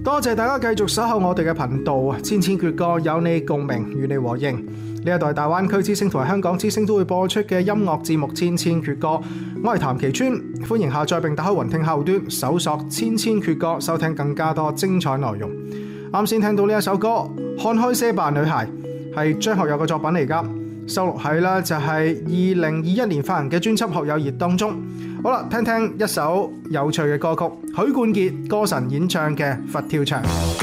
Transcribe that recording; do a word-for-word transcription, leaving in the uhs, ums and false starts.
多謝大家繼續守候我哋嘅頻道啊！千千闕歌有你共鳴，與你和應。呢一代大灣區之聲同埋香港之聲都會播出嘅音樂節目《千千闕歌》，我係譚其川，歡迎下載並打開雲聽後端搜索《千千闕歌》，收聽更加多精彩內容。啱先聽到呢一首歌《看開些吧女孩》，係張學友嘅作品嚟噶，收錄喺啦就係二零二一年發行嘅專輯《學友熱》當中。好啦，聽聽一首有趣嘅歌曲，許冠傑歌神演唱嘅《佛跳牆》。